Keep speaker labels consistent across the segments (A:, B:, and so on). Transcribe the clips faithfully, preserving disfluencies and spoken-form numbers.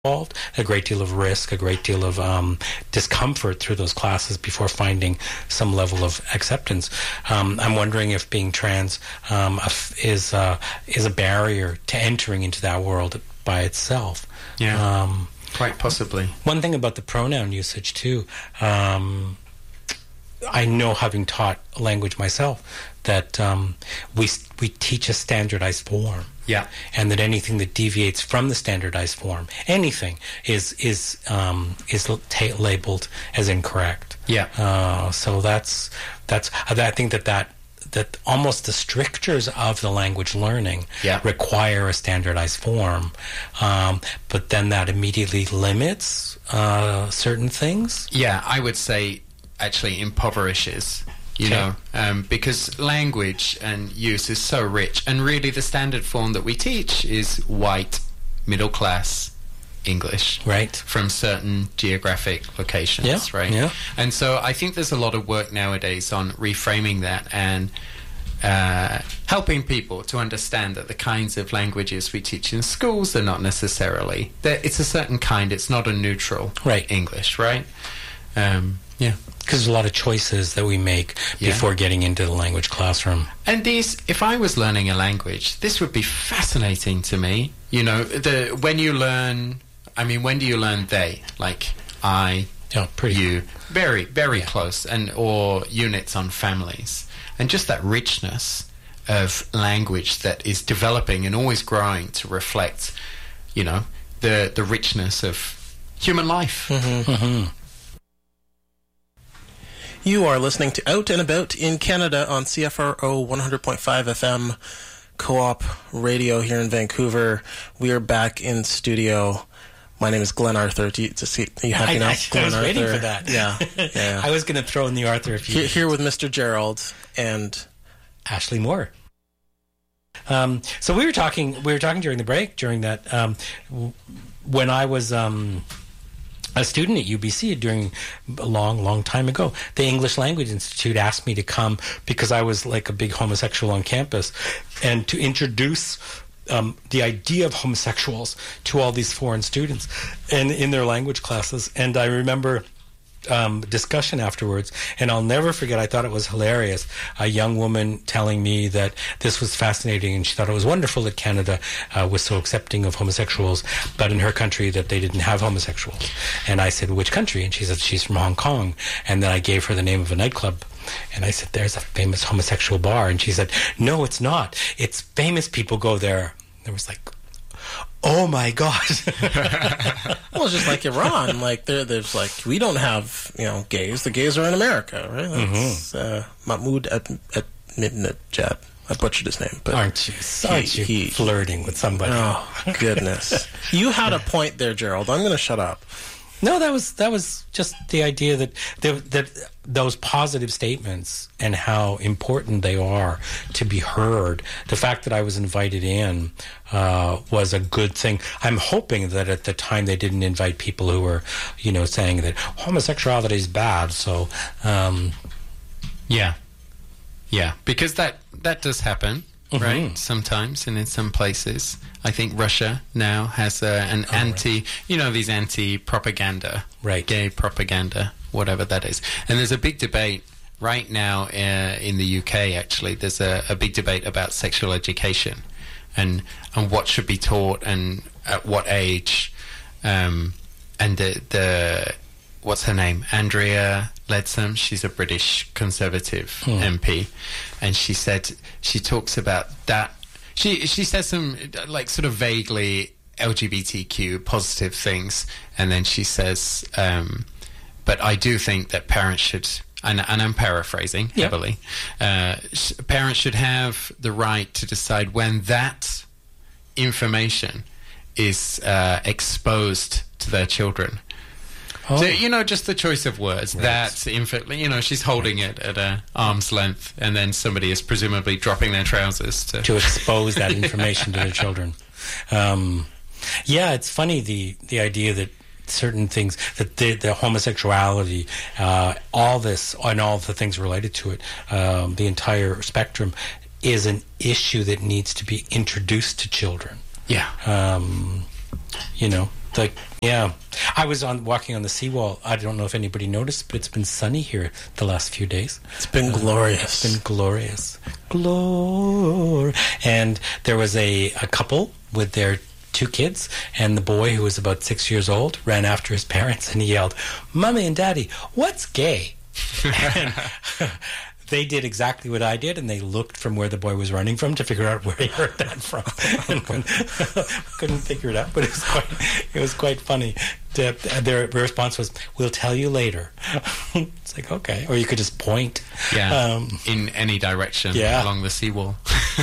A: involved, a great deal of risk, a great deal of um, discomfort through those classes before finding some level of acceptance. Um, I'm wondering if being trans um, is uh, is a barrier to entering into that world by itself.
B: Yeah,
A: um,
B: quite possibly.
A: One thing about the pronoun usage too, um, I know, having taught language myself, that um, we we teach a standardized form.
B: Yeah,
A: and that anything that deviates from the standardized form, anything, is is um, is ta- labeled as incorrect.
B: Yeah.
A: Uh, so that's that's I think that that that almost the strictures of the language learning
B: yeah.
A: require a standardized form, um, but then that immediately limits uh, certain things.
B: Yeah, I would say actually impoverishes. You
A: okay.
B: know, um, because language and use is so rich, and really the standard form that we teach is white, middle-class English,
A: right,
B: from certain geographic locations,
A: yeah,
B: right?
A: Yeah.
B: And so I think there's a lot of work nowadays on reframing that and uh, helping people to understand that the kinds of languages we teach in schools are not necessarily, it's a certain kind, it's not a neutral
A: right.
B: English, right? Um, yeah.
A: Because there's a lot of choices that we make
B: yeah.
A: before getting into the language classroom.
B: And these, if I was learning a language, this would be fascinating to me. You know, the when you learn, I mean, when do you learn they? Like I,
A: oh, pretty
B: you, very, very
A: yeah.
B: close, and or units on families. And just that richness of language that is developing and always growing to reflect, you know, the, the richness of human life.
A: Mm-hmm. Mm-hmm.
C: You are listening to Out and About in Canada on C F R O one hundred point five F M Co-op Radio here in Vancouver. We are back in studio. My name is Glenn Arthur. Do you, to see, are you happy
A: I,
C: now?
A: I,
C: Glenn
A: I was
C: Arthur.
A: waiting for that.
C: Yeah. yeah.
A: I was going to throw in the Arthur if you...
C: Here, here with Mister Gerald and...
A: Ashley Moore. Um, so we were talking we were talking during the break, during that, um, w- when I was... Um, a student at U B C during a long, long time ago. The English Language Institute asked me to come because I was like a big homosexual on campus, and to introduce um, the idea of homosexuals to all these foreign students and in their language classes. And I remember um, discussion afterwards, and I'll never forget, I thought it was hilarious, a young woman telling me that this was fascinating and she thought it was wonderful that Canada uh, was so accepting of homosexuals, but in her country that they didn't have homosexuals. And I said, which country? And she said, she's from Hong Kong. And then I gave her the name of a nightclub. And I said, there's a famous homosexual bar. And she said, no, it's not. It's famous people go there. And I was like, oh my God.
C: Well, it's just like Iran. Like there, there's like, we don't have, you know, gays. The gays are in America, right? That's mm-hmm. uh, Mahmoud Ahmadinejad. I butchered his name, but
A: aren't you? Aren't he, you he, flirting with somebody?
C: Oh goodness! You had a point there, Gerald. I'm going to shut up.
A: No, that was that was just the idea that that, that those positive statements and how important they are to be heard. The fact that I was invited in uh, was a good thing. I'm hoping that at the time they didn't invite people who were, you know, saying that homosexuality is bad. So, um,
B: yeah, yeah, because that that does happen.
A: Mm-hmm.
B: Right, sometimes, and in some places. I think Russia now has uh, an oh, anti, right. you know, these anti-propaganda,
A: right.
B: gay propaganda, whatever that is. And there's a big debate right now uh, in the U K, actually. There's a, a big debate about sexual education and, and what should be taught and at what age. Um, and the, the, what's her name? Andrea Leadsom. She's a British Conservative hmm. M P. And she said, she talks about that. She she says some, like, sort of vaguely L G B T Q positive things. And then she says, um, but I do think that parents should, and, and I'm paraphrasing
A: yep.
B: heavily, uh, sh- parents should have the right to decide when that information is uh, exposed to their children. Oh. So, you know, just the choice of words. Right. That infant, you know, she's holding right. it at a arm's length, and then somebody is presumably dropping their trousers to
A: to expose that information to their children. Um, yeah, it's funny the the idea that certain things, that the, the homosexuality, uh, all this, and all the things related to it, um, the entire spectrum, is an issue that needs to be introduced to children.
B: Yeah.
A: Um, you know. Like, yeah. I was on walking on the seawall. I don't know if anybody noticed, but it's been sunny here the last few days.
C: It's been uh, glorious.
A: It's been glorious. Glor. And there was a, a couple with their two kids, and the boy, who was about six years old, ran after his parents and he yelled, "Mommy and Daddy, what's gay?" And they did exactly what I did, and they looked from where the boy was running from to figure out where he heard that from. And when, couldn't figure it out, but it was quite, it was quite funny. To, their response was, "We'll tell you later." It's like, okay. Or you could just point.
B: Yeah, um, in any direction yeah. along the seawall.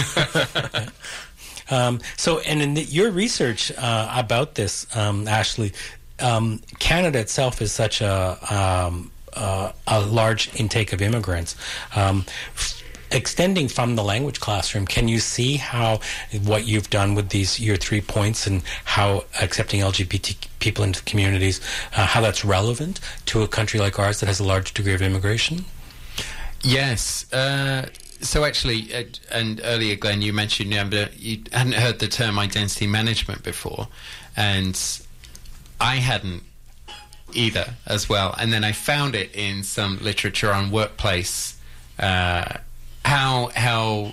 A: um, so, and in the, your research uh, about this, um, Ashley, um, Canada itself is such a... Um, Uh, a large intake of immigrants. Um, f- extending from the language classroom, can you see how what you've done with these your three points and how accepting L G B T people into communities, uh, how that's relevant to a country like ours that has a large degree of immigration?
B: Yes. Uh, so actually, uh, and earlier, Glenn, you mentioned uh, you hadn't heard the term identity management before, and I hadn't either as well, and then I found it in some literature on workplace, uh, how how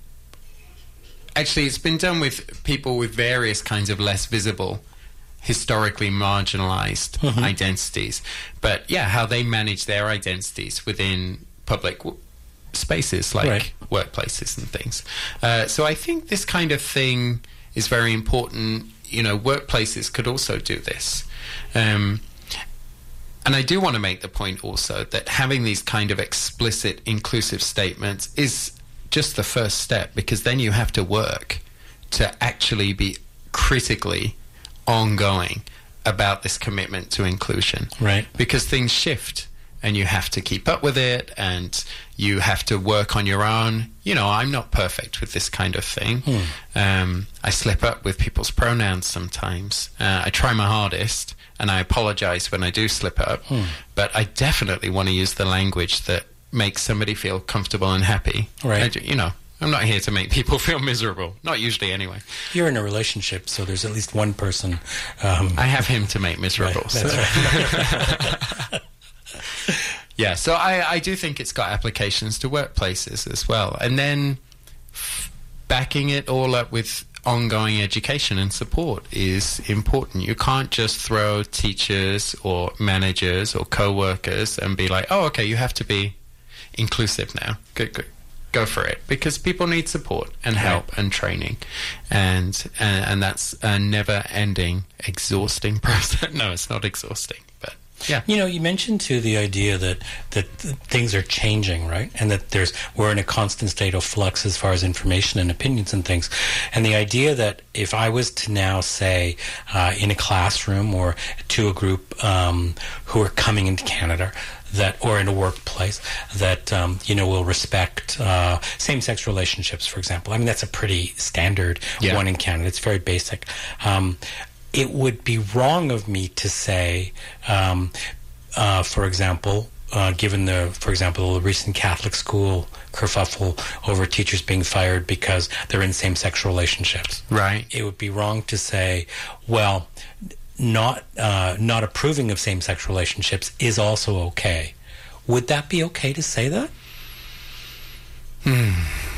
B: actually it's been done with people with various kinds of less visible, historically marginalized mm-hmm. identities, but yeah, how they manage their identities within public w- spaces like right. workplaces and things. Uh, so I think this kind of thing is very important. You know, workplaces could also do this. Um, And I do want to make the point also that having these kind of explicit inclusive statements is just the first step, because then you have to work to actually be critically ongoing about this commitment to inclusion.
A: Right.
B: Because things shift and you have to keep up with it and you have to work on your own. You know, I'm not perfect with this kind of thing. Hmm. Um, I slip up with people's pronouns sometimes. Uh, I try my hardest. And I apologize when I do slip up, hmm. but I definitely want to use the language that makes somebody feel comfortable and happy.
A: Right.
B: I, you know, I'm not here to make people feel miserable. Not usually, anyway.
A: You're in a relationship, so there's at least one person. Um,
B: I have him to make miserable.
A: Right, that's right.
B: Yeah, so I, I do think it's got applications to workplaces as well. And then f- backing it all up with ongoing education and support is important. You can't just throw teachers or managers or co-workers and be like, oh, okay, you have to be inclusive now. Go, go, go for it. Because people need support and help right. and training. And, and, and that's a never-ending, exhausting process. No, it's not exhausting, but... Yeah.
A: You know, you mentioned too the idea that that things are changing, right? And that there's we're in a constant state of flux as far as information and opinions and things. And the idea that if I was to now say uh, in a classroom or to a group um, who are coming into Canada, that or in a workplace that um, you know will respect uh, same-sex relationships, for example. I mean, that's a pretty standard yeah. one in Canada. It's very basic. Um, It would be wrong of me to say, um, uh, for example, uh, given the, for example, the recent Catholic school kerfuffle over teachers being fired because they're in same-sex relationships.
B: Right.
A: It would be wrong to say, well, not uh, not approving of same-sex relationships is also okay. Would that be okay to say that?
B: Hmm.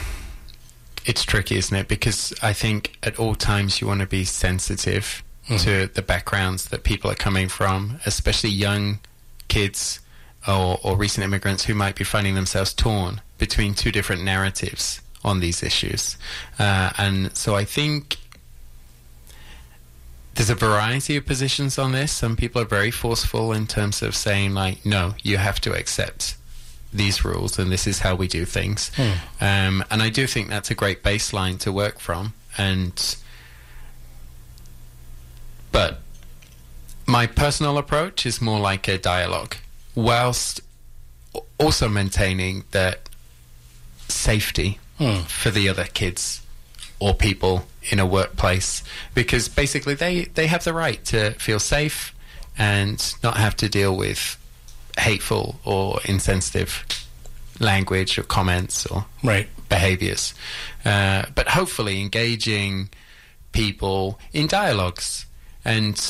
B: It's tricky, isn't it? Because I think at all times you want to be sensitive Mm-hmm. to the backgrounds that people are coming from, especially young kids or, or recent immigrants who might be finding themselves torn between two different narratives on these issues. Uh, and so I think there's a variety of positions on this. Some people are very forceful in terms of saying, like, no, you have to accept these rules and this is how we do things. Mm. Um, and I do think that's a great baseline to work from. And But my personal approach is more like a dialogue, whilst also maintaining that safety hmm. for the other kids or people in a workplace, because basically they, they have the right to feel safe and not have to deal with hateful or insensitive language or comments or
A: right.
B: behaviors. Uh, but hopefully engaging people in dialogues and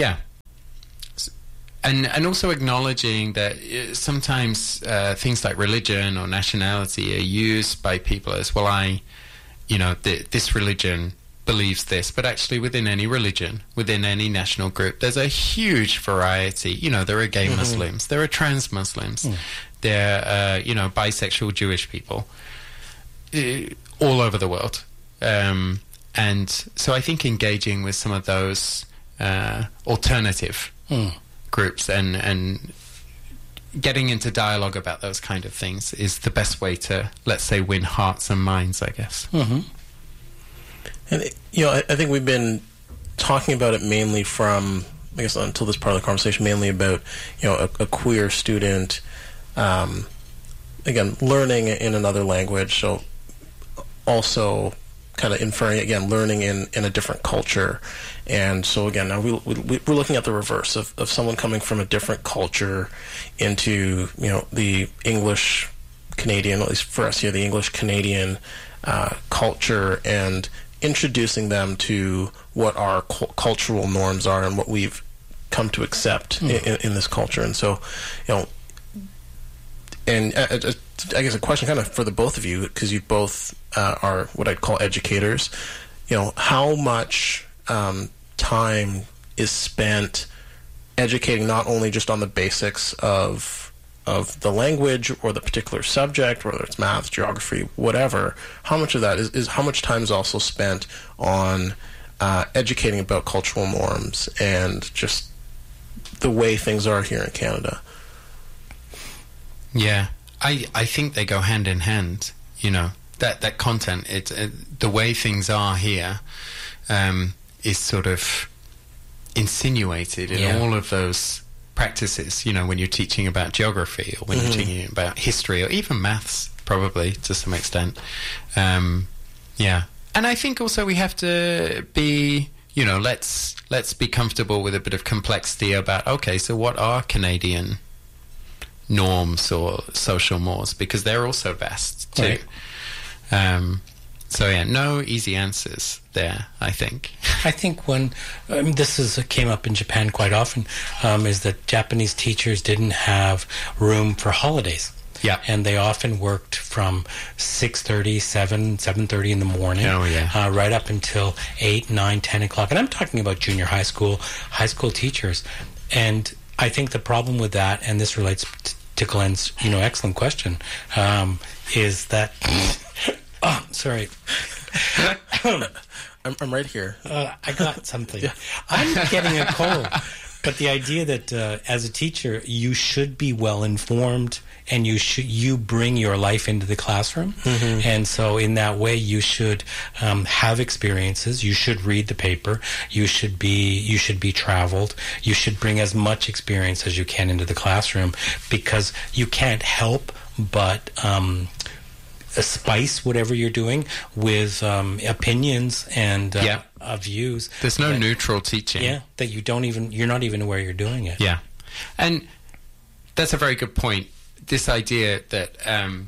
B: Yeah. And and also acknowledging that uh, sometimes uh, things like religion or nationality are used by people as, well, I, you know, th- this religion believes this, but actually within any religion, within any national group, there's a huge variety. You know, there are gay mm-hmm. Muslims, there are trans Muslims, mm. there are, uh, you know, bisexual Jewish people uh, all over the world. Um, and so I think engaging with some of those uh, alternative mm. groups and and getting into dialogue about those kind of things is the best way to, let's say, win hearts and minds, I guess.
C: Mm-hmm. And, you know, I, I think we've been talking about it mainly from, I guess, until this part of the conversation, mainly about, you know, a, a queer student, um, again, learning in another language, so also kind of inferring, again, learning in, in a different culture. And so, again, now we, we, we're looking at the reverse of, of someone coming from a different culture into, you know, the English Canadian, at least for us here, the English Canadian uh, culture, and introducing them to what our cu- cultural norms are and what we've come to accept mm. in, in this culture. And so, you know, and uh, uh, I guess a question kind of for the both of you, because you both uh, are what I'd call educators, you know, how much um, time is spent educating not only just on the basics of of the language or the particular subject, whether it's math, geography, whatever, how much of that is, is how much time is also spent on uh, educating about cultural norms and just the way things are here in Canada?
B: Yeah, I I think they go hand in hand. You know, that that content, it, it the way things are here, um, is sort of insinuated in yeah. all of those practices. You know, when you're teaching about geography or when mm-hmm. you're teaching about history or even maths, probably to some extent. Um, yeah, and I think also we have to be, you know, let's let's be comfortable with a bit of complexity about, okay, so what are Canadian norms or social mores, because they're also vast too. Right. Um, so yeah, no easy answers there, I think.
A: I think when um, this is uh, came up in Japan quite often, um, is that Japanese teachers didn't have room for holidays.
B: Yeah,
A: and they often worked from six thirty, seven, seven thirty in the morning,
B: oh, yeah.
A: uh, right up until eight, nine, ten o'clock. And I'm talking about junior high school, high school teachers. And I think the problem with that, and this relates t- to Glenn's, you know, excellent question, um, is that. Oh, sorry.
C: I'm, I'm right here.
A: Uh, I got something. Yeah. I'm getting a cold. But the idea that uh, as a teacher, you should be well informed, and you should you bring your life into the classroom, mm-hmm. and so in that way, you should um, have experiences. You should read the paper. You should be you should be traveled. You should bring as much experience as you can into the classroom, because you can't help but um, spice whatever you're doing with um, opinions and uh,
B: yeah.
A: uh, views.
B: There's no
A: that,
B: neutral teaching.
A: Yeah, that you don't even you're not even aware you're doing it.
B: Yeah, and that's a very good point. This idea that um,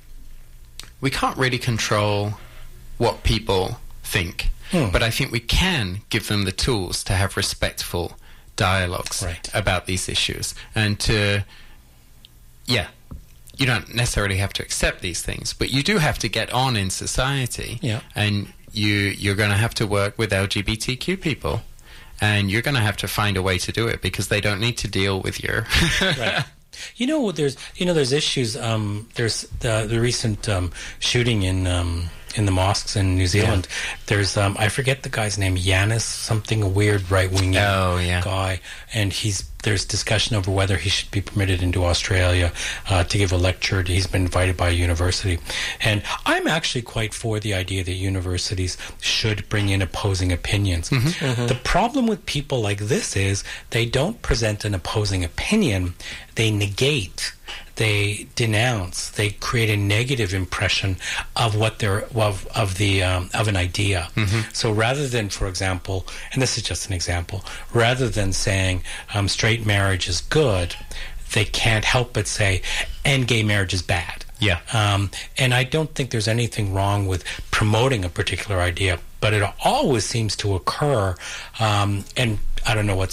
B: we can't really control what people think, hmm. but I think we can give them the tools to have respectful dialogues
A: right.
B: about these issues, and to yeah. You don't necessarily have to accept these things, but you do have to get on in society.
A: Yeah.
B: And you, you're going to have to work with L G B T Q people, and you're going to have to find a way to do it, because they don't need to deal with your...
A: Right. You know, there's you know there's issues. Um, there's the the recent um, shooting in um, in the mosques in New Zealand. Yeah. There's um, I forget the guy's name, Yanis something, a weird right wing
B: oh, yeah.
A: guy, and he's there's discussion over whether he should be permitted into Australia uh, to give a lecture. He's been invited by a university, and I'm actually quite for the idea that universities should bring in opposing opinions.
B: Mm-hmm. Mm-hmm.
A: The problem with people like this is they don't present an opposing opinion. They negate, they denounce, they create a negative impression of what they're of of the um, of an idea.
B: Mm-hmm.
A: So rather than, for example, and this is just an example, rather than saying um, straight marriage is good, they can't help but say, and gay marriage is bad.
B: Yeah.
A: Um, and I don't think there's anything wrong with promoting a particular idea, but it always seems to occur, um, and I don't know what's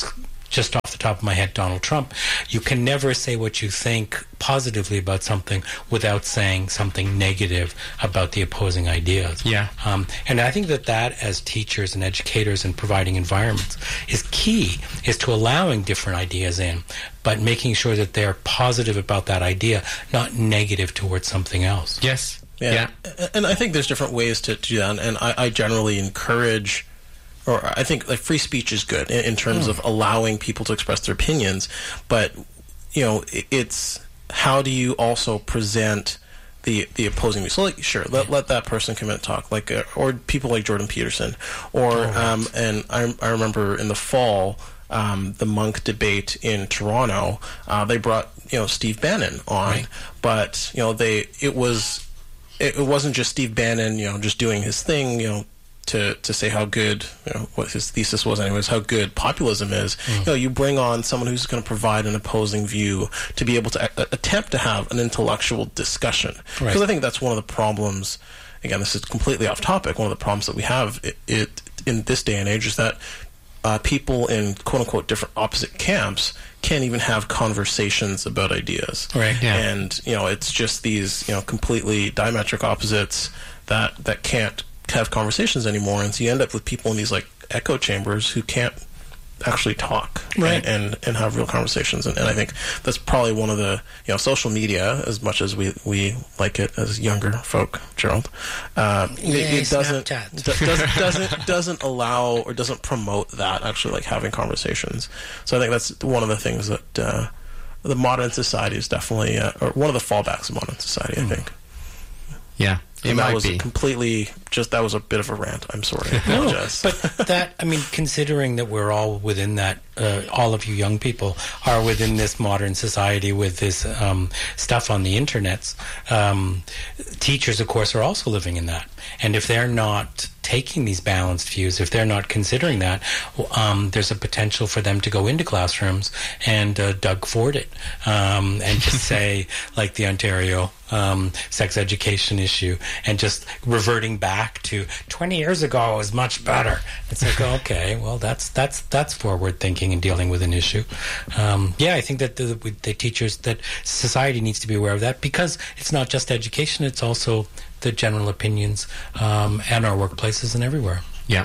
A: just off the top of my head, Donald Trump. You can never say what you think positively about something without saying something negative about the opposing ideas.
B: Yeah.
A: Um, and I think that that, as teachers and educators and providing environments, is key, is to allowing different ideas in, but making sure that they're positive about that idea, not negative towards something else.
B: Yes.
C: Yeah. yeah. And I think there's different ways to, to do that. And I, I generally encourage, or I think like free speech is good in, in terms mm. of allowing people to express their opinions. But, you know, it's how do you also present the the opposing view? So, like, sure, let, let that person come in and talk, like, uh, or people like Jordan Peterson. Or, oh, right. um, and I, I remember in the fall, um, the Munk debate in Toronto, uh, they brought, you know, Steve Bannon on. Right. But, you know, they, it was, it, it wasn't just Steve Bannon, you know, just doing his thing, you know, to to say how good, you know, what his thesis was anyways, how good populism is. Mm. You know, you bring on someone who's going to provide an opposing view to be able to a- attempt to have an intellectual discussion. Because right. I think that's one of the problems, again, this is completely off topic, one of the problems that we have it, it in this day and age is that uh, people in quote-unquote different opposite camps can't even have conversations about ideas.
A: Right. Yeah.
C: And, you know, it's just these, you know, completely diametric opposites that, that can't have conversations anymore, and so you end up with people in these like echo chambers who can't actually talk
A: right.
C: and, and and have real conversations. And, and I think that's probably one of the, you know, social media, as much as we we like it as younger folk, Gerald, uh,
A: yeah,
C: it, it doesn't d- doesn't doesn't doesn't allow or doesn't promote that actually like having conversations. So I think that's one of the things that uh, the modern society is definitely uh, or one of the fallbacks of modern society.
A: Mm.
C: I think.
B: Yeah. It
C: and that
B: might
C: was
B: be.
C: completely just that was a bit of a rant. I'm sorry. I apologize.
A: No, but that, I mean, considering that we're all within that, uh, all of you young people are within this modern society with this um, stuff on the internets, um, teachers, of course, are also living in that. And if they're not taking these balanced views, if they're not considering that, um, there's a potential for them to go into classrooms and uh, Doug Ford it um, and just say, like the Ontario um, sex education issue, and just reverting back to twenty years ago it was much better. It's like, okay, well, that's that's that's forward thinking and dealing with an issue. Um, yeah, I think that the, the teachers, that society needs to be aware of that, because it's not just education; it's also the general opinions um, and our workplaces and everywhere.
B: Yeah.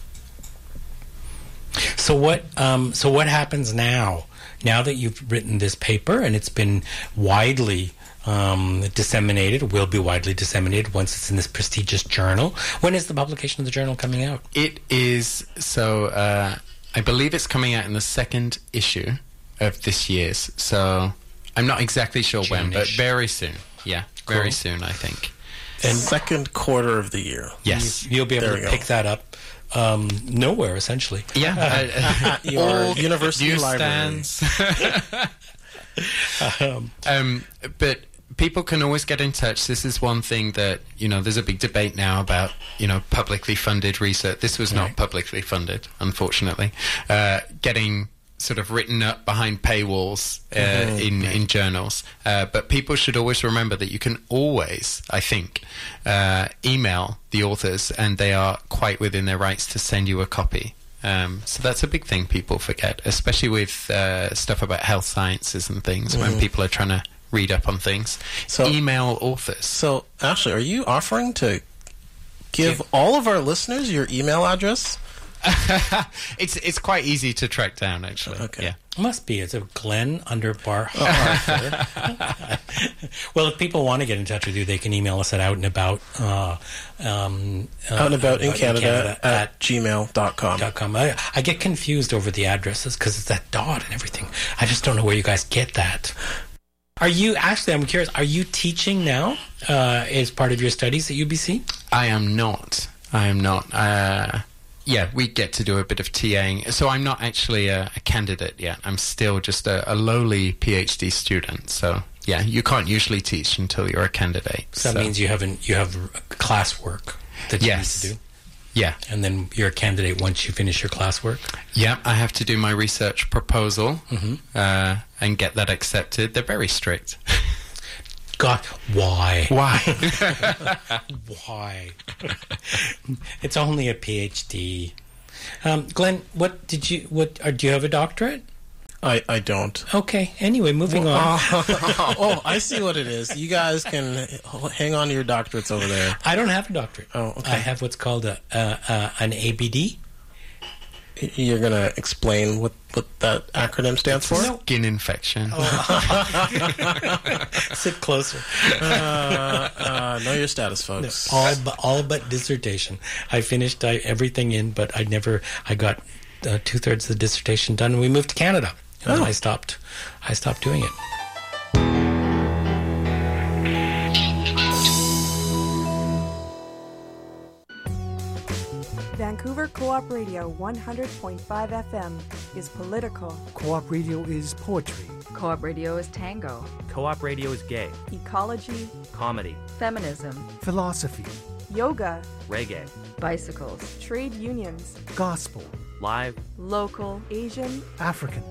A: So what? Um, so what happens now? Now that you've written this paper and it's been widely um, disseminated, will be widely disseminated once it's in this prestigious journal. When is the publication of the journal coming out?
B: It is, so uh, I believe it's coming out in the second issue of this year's. So I'm not exactly sure June-ish. when, but very soon. Yeah, very cool. soon, I think.
C: And second quarter of the year.
B: Yes.
A: You, you'll be able
C: there
A: to
C: go.
A: pick that up um, nowhere, essentially.
B: Yeah. Uh,
C: At your university library.
B: um, um, but people can always get in touch. This is one thing that, you know, there's a big debate now about, you know, publicly funded research. This was not right. publicly funded, unfortunately. Uh, getting sort of written up behind paywalls uh, mm-hmm. in, right. in journals. Uh, but people should always remember that you can always, I think, uh, email the authors, and they are quite within their rights to send you a copy. Um, so that's a big thing people forget, especially with uh, stuff about health sciences and things, mm-hmm. when people are trying to read up on things. So, email authors.
C: So, Ashley, are you offering to give yeah. all of our listeners your email address?
B: it's it's quite easy to track down, actually.
C: Okay.
B: Yeah.
A: It must be. It's a Glenn Underbar Arthur. Well, if people want to get in touch with you, they can email us at out and about uh, um, uh,
C: out and about in
A: in
C: Canada,
A: Canada
C: at,
A: at
C: gmail dot com.
A: .com. I, I get confused over the addresses because it's that dot and everything. I just don't know where you guys get that. Are you, actually, I'm curious, are you teaching now uh, as part of your studies at U B C?
B: I am not. I am not. Uh, yeah, we get to do a bit of TAing. So I'm not actually a, a candidate yet. I'm still just a, a lowly PhD student. So, yeah, you can't usually teach until you're a candidate.
A: So that
B: so.
A: means you haven't you have classwork that you
B: yes.
A: need to do?
B: Yeah.
A: And then you're a candidate once you finish your classwork?
B: Yeah, I have to do my research proposal
A: mm-hmm.
B: uh, and get that accepted. They're very strict.
A: God, why?
B: Why?
A: Why? It's only a PhD. Um, Glenn, what did you? What are, do you have a doctorate?
C: I, I don't.
A: Okay. Anyway, moving
C: well,
A: on.
C: Uh, oh, I see what it is. You guys can hang on to your doctorates over there.
A: I don't have a doctorate.
C: Oh, okay.
A: I have what's called a uh, uh, an A B D.
C: You're going to explain what, what that acronym stands for?
B: No. Skin infection.
A: Oh. Sit closer.
C: Uh, uh, know your status, folks.
A: No, all but all but dissertation. I finished I, everything in, but I never. I got uh, two thirds of the dissertation done, and we moved to Canada. And
C: Oh.
A: I stopped. I stopped doing it.
D: Vancouver Co-op Radio one hundred point five F M is political.
E: Co-op radio is poetry.
F: Co-op radio is tango.
G: Co-op radio is gay,
D: Ecology,
G: comedy,
F: Feminism.
E: Philosophy.
D: yoga,
G: reggae,
F: Bicycles.
D: trade unions,
E: Gospel.
G: live,
D: local, Asian,
E: African.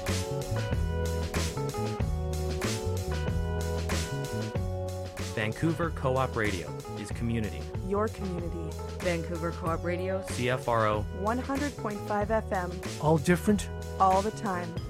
G: Vancouver Co-op Radio is community.
D: your community.
F: Vancouver Co-op Radio.
G: C F R O
D: one hundred point five F M,
E: All different,
D: all the time.